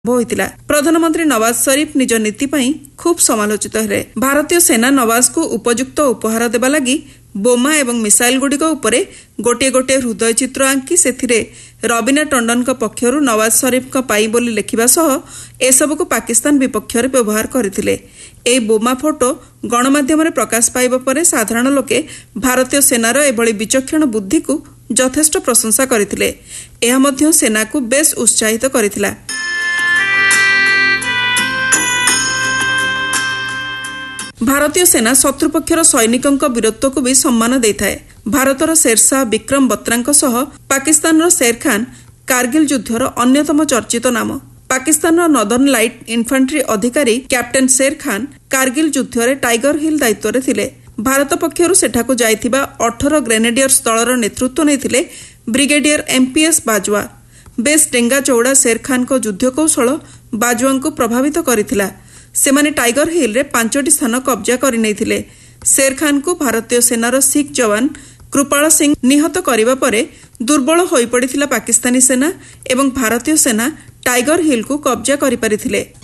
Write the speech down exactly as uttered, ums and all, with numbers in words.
होइतिला। प्रधानमंत्री नवाज शरीफ निज नीति पई खूब समालोचित हेले। भारतीय सेना नवाज को उपयुक्त उपहार देबा लागि बोमा एवं मिसाइल गुड़िक उपरे गोटे गोटे हृदय चित्र आंकी सेथिरे रवीना टंडन पक्षरु नवाज शरीफ पाई बोली लेखिबा सह एसबुक पाकिस्तान विपक्षरे व्यवहार करथिले। ए बोमा फोटो गणमाध्यम प्रकाश पाइबा परे साधारण लोके भारतीय सेनार एभली विचक्षण बुद्धि को यथेष्ट प्रशंसा करथिले। एहा मध्य सेना को बेस उत्साहित करथिला। भारतीय सेना शत्रुपक्षर सैनिकों वीरत्व को भी सम्मान देइथाए। भारतर शेरशाह विक्रम बत्रा सह पाकिस्तान शेर खान कारगिल युद्धर अन्यतम चर्चित नाम। पाकिस्तान नॉर्दर्न लाइट इन्फेंट्री अधिकारी कैप्टेन शेर खान कारगिल युद्धरे टाइगर हिल दायित्व थिले। भारत पक्षरु सेठाकु जाइथिबा अठारह ग्रेनेडियर्स दलर नेतृत्व नैथिले ब्रिगेडियर एमपीएस बाजवा। बेस डेंगा चौड़ा शेर खान को युद्ध कौशल बाजवा को प्रभावित करथिला। सेमाने टाइगर हिल रे पांचटी स्थान कब्जा करि नैथिले। शेर खान को भारतीय सेनार सिख जवान कृपाल सिंह निहत करिबा परे दुर्बल होई पड़िथिला पाकिस्तानी सेना एवं भारतीय सेना टाइगर हिल को कब्जा करि परिथिले।